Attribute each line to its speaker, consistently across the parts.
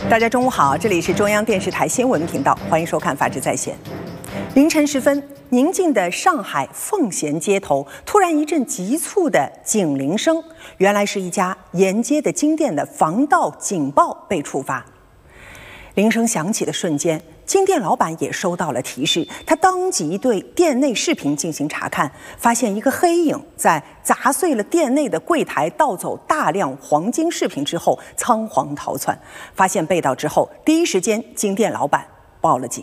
Speaker 1: 大家中午好，这里是中央电视台新闻频道，欢迎收看《法治在线》。凌晨时分，宁静的上海奉贤街头突然一阵急促的警铃声，原来是一家沿街的金店的防盗警报被触发。铃声响起的瞬间，金店老板也收到了提示，他当即对店内视频进行查看，发现一个黑影在砸碎了店内的柜台，盗走大量黄金饰品之后仓皇逃窜。发现被盗之后，第一时间金店老板报了警。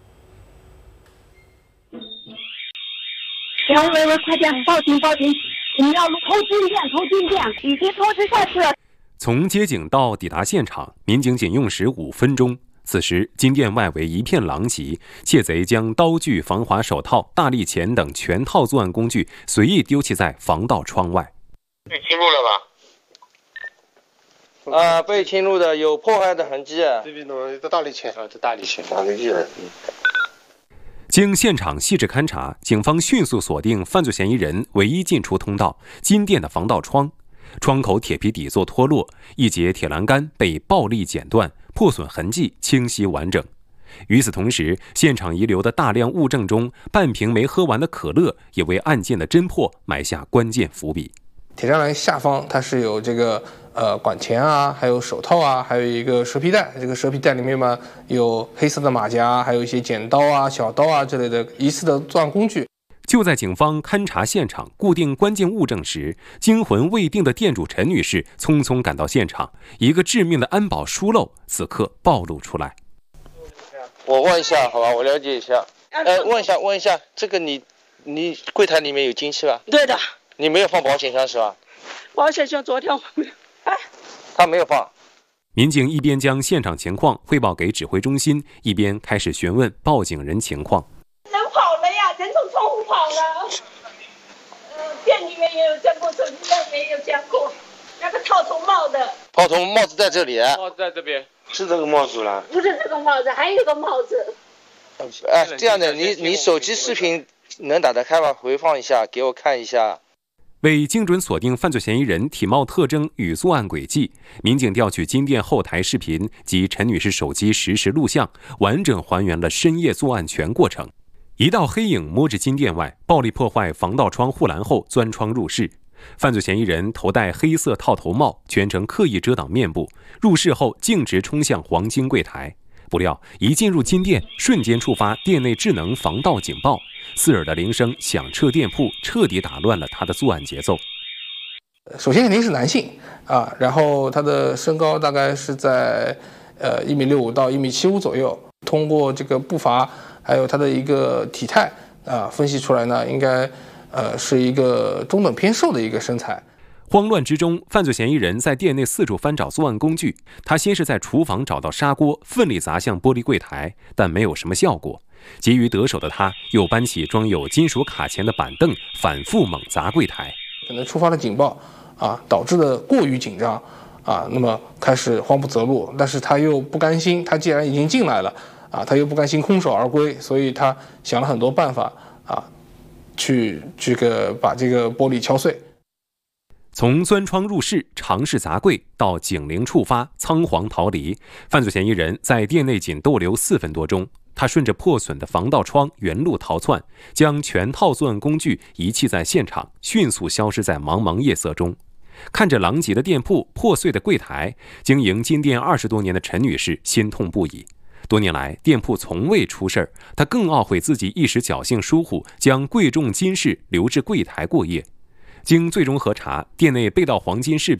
Speaker 2: 喂，快点报警！我们要偷金店，已经通知下去了。
Speaker 3: 从接警到抵达现场，民警仅用时5分钟。此时，金店外围一片狼藉，窃贼将刀具、防滑手套、大力钳等全套作案工具随意丢弃在防盗窗外。
Speaker 4: 被侵入了
Speaker 5: 吧？被侵入的有破坏的痕迹。
Speaker 4: 这边的大力钳这大力钳打个艺人。
Speaker 3: 经现场细致勘查，警方迅速锁定犯罪嫌疑人唯一进出通道金店的防盗窗。窗口铁皮底座脱落，一节铁栏杆被暴力剪断，破损痕迹清晰完整。与此同时，现场遗留的大量物证中，半瓶没喝完的可乐也为案件的侦破埋下关键伏笔。
Speaker 6: 铁栅栏下方它是有这个管钳啊，还有手套啊，还有一个蛇皮袋。这个蛇皮袋里面嘛，有黑色的马甲，还有一些剪刀啊、小刀啊之类的疑似的作案工具。
Speaker 3: 就在警方勘查现场、固定关键物证时，惊魂未定的店主陈女士匆匆赶到现场，一个致命的安保疏漏此刻暴露出来。
Speaker 5: 我问一下，好吧，我了解一下。问一下，这个你柜台里面有金器吧？
Speaker 2: 对的。
Speaker 5: 你没有放保险箱是吧？
Speaker 2: 保险箱昨天我没有。
Speaker 5: 他没有放。
Speaker 3: 民警一边将现场情况汇报给指挥中心，一边开始询问报警人情况。
Speaker 2: 人跑了呀，人从窗户跑了。店里面也有见过，手机上也有见过。那个套头帽的。
Speaker 5: 套头帽子在这里。
Speaker 4: 帽子在这边。是这个帽子啦？
Speaker 2: 不是这个帽子，还有一个帽子。
Speaker 5: 这样的，你手机视频能打得开吗？回放一下，给我看一下。
Speaker 3: 为精准锁定犯罪嫌疑人体貌特征与作案轨迹，民警调取金店后台视频及陈女士手机实时录像，完整还原了深夜作案全过程。一道黑影摸至金店外，暴力破坏防盗窗护栏后钻窗入室。犯罪嫌疑人头戴黑色套头帽，全程刻意遮挡面部，入室后径直冲向黄金柜台。不料一进入金店，瞬间触发店内智能防盗警报，刺耳的铃声响彻店铺，彻底打乱了他的作案节奏。
Speaker 6: 首先肯定是男性啊，然后他的身高大概是在1.65米到1.75米左右。通过这个步伐还有他的一个体态啊，分析出来呢，应该是一个中等偏瘦的一个身材。
Speaker 3: 慌乱之中，犯罪嫌疑人在店内四处翻找作案工具。他先是在厨房找到砂锅，奋力砸向玻璃柜台，但没有什么效果。急于得手的他，又搬起装有金属卡钳的板凳，反复猛砸柜台。
Speaker 6: 可能触发了警报啊，导致的过于紧张啊，那么开始慌不择路。但是他又不甘心，他既然已经进来了啊，他又不甘心空手而归，所以他想了很多办法啊，去把这个玻璃敲碎。
Speaker 3: 从钻窗入室、尝试砸柜到警铃触发、仓皇逃离，犯罪嫌疑人在店内仅逗留4分多钟。他顺着破损的防盗窗原路逃窜，将全套作案工具遗弃在现场，迅速消失在茫茫夜色中。看着狼藉的店铺、破碎的柜台，经营金店20多年的陈女士心痛不已。多年来，店铺从未出事儿，她更懊悔自己一时侥幸疏忽，将贵重金饰留至柜台过夜。经最终核查，店内被盗黄金饰品